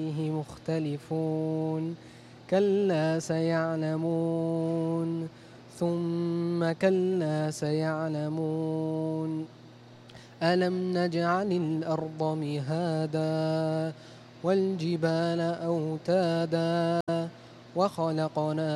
فيه مختلفون كلا سيعلمون ثم كلا سيعلمون ألم نجعل الأرض مهادا والجبال أوتادا وخلقنا